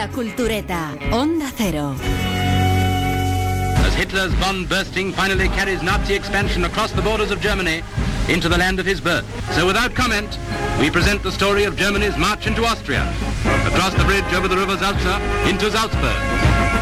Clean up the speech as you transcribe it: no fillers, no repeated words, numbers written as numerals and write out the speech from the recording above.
La Cultureta, Onda Cero. As Hitler's bomb bursting finally carries Nazi expansion across the borders of Germany into the land of his birth. So without comment, we present the story of Germany's march into Austria, across the bridge over the river Salza into Salzburg.